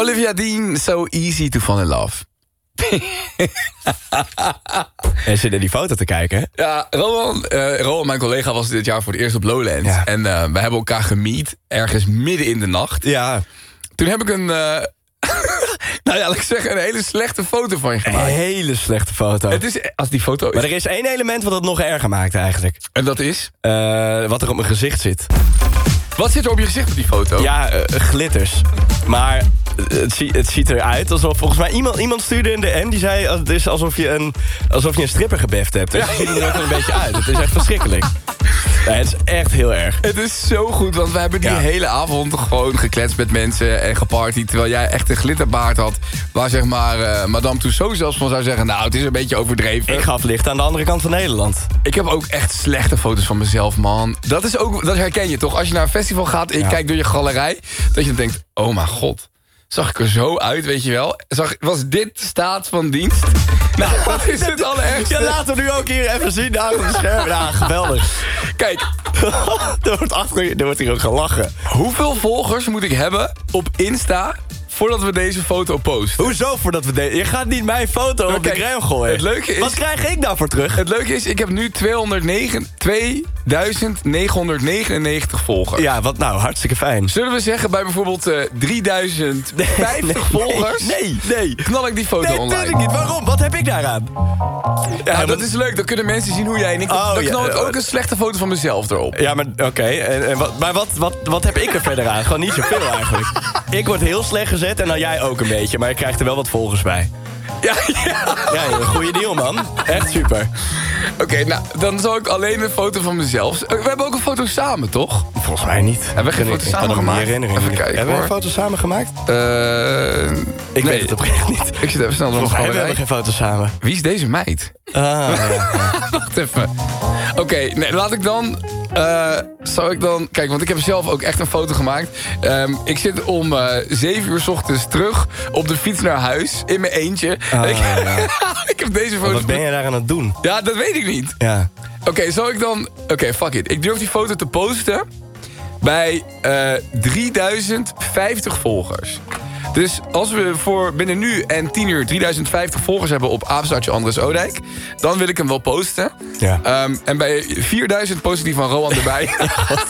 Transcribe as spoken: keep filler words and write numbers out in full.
Olivia Dean, So Easy to Fall in Love. En zit naar die foto te kijken, hè? Ja, Rowan, uh, Rowan, mijn collega, was dit jaar voor het eerst op Lowlands. Ja. En uh, we hebben elkaar gemiet, ergens midden in de nacht. Ja. Toen heb ik een... Uh, nou ja, laat ik zeggen, een hele slechte foto van je gemaakt. Een hele slechte foto. Het is, als die foto is... Maar er is één element wat het nog erger maakt eigenlijk. En dat is? Uh, wat er op mijn gezicht zit. Wat zit er op je gezicht op die foto? Ja, uh, glitters. Maar het, zie, het ziet eruit alsof... Volgens mij iemand, iemand stuurde in de N, die zei... Het is alsof je een, alsof je een stripper gebeft hebt. Dus ja. Het ziet er ook wel een beetje uit. Het is echt verschrikkelijk. Ja, het is echt heel erg. Het is zo goed, want we hebben die ja. hele avond gewoon gekletst met mensen en gepartied. Terwijl jij echt een glitterbaard had. Waar zeg maar uh, Madame Tussauds zelfs van zou zeggen... nou, het is een beetje overdreven. Ik gaf licht aan de andere kant van Nederland. Ik heb ook echt slechte foto's van mezelf, man. Dat is ook, dat herken je toch? Als je naar een festival gaat en je ja. kijkt door je galerij... dat je dan denkt, oh mijn god... Zag ik er zo uit, weet je wel? Zag, was dit staat van dienst? Nou, dat is het allerergste. Ja, laten we nu ook hier even zien achter het scherm. Ja, geweldig. Kijk. er, wordt achter, er wordt hier ook gelachen. Hoeveel volgers moet ik hebben op Insta... voordat we deze foto posten? Hoezo voordat we deze... Je gaat niet mijn foto nou, op kijk, de gram gooien. Het leuke is... Wat krijg ik daarvoor terug? Het leuke is, ik heb nu tweeduizend negenhonderdnegenennegentig volgers. Ja, wat nou, hartstikke fijn. Zullen we zeggen bij bijvoorbeeld uh, drieduizend vijftig nee, nee, volgers? Nee, nee. Knal ik die foto nee, online? Nee, niet. Waarom? Wat heb ik daaraan? Ja, nou, dat is leuk. Dan kunnen mensen zien hoe jij... En ik, oh, dan knal ja, ik ook een slechte foto van mezelf erop. Ja, maar oké. Okay. En, en wat, maar wat, wat, wat heb ik er verder aan? Gewoon niet zoveel eigenlijk. Ik word heel slecht gezet en dan jij ook een beetje. Maar je krijgt er wel wat volgers bij. Ja, ja. Ja, een goede deal, man. Echt super. Oké, okay, nou, dan zal ik alleen een foto van mezelf... We hebben ook een foto samen, toch? Volgens mij niet. Hebben we geen foto samen gemaakt? Ik kan me niet herinneren. Kijken, hebben we een foto samen gemaakt? Uh, ik nee, weet het oprecht niet. Ik zit even snel door Volgens mij hebben we geen foto samen. Wie is deze meid? Ah, ja, ja. Wacht even. Oké, okay, nee, laat ik dan... Uh, zou ik dan... Kijk, want ik heb zelf ook echt een foto gemaakt. Um, ik zit om uh, zeven uur 's ochtends terug op de fiets naar huis. In mijn eentje. Ah, ik, ja. ik heb deze foto... Wat ben je daar aan het doen? Ja, dat weet ik niet. Ja. Oké, okay, zou ik dan... Oké, okay, fuck it. Ik durf die foto te posten bij uh, drieduizend vijftig volgers. Dus als we voor binnen nu en tien uur drieduizend vijftig volgers hebben op apenstaartje Andres Odijk... dan wil ik hem wel posten. Ja. Um, en bij vierduizend post ik die van Rowan erbij.